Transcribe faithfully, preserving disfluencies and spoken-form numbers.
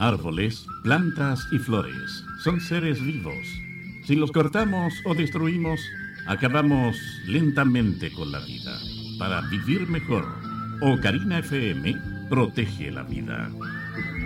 Árboles, plantas y flores son seres vivos. Si los cortamos o destruimos, acabamos lentamente con la vida. Para vivir mejor, Ocarina F M protege la vida.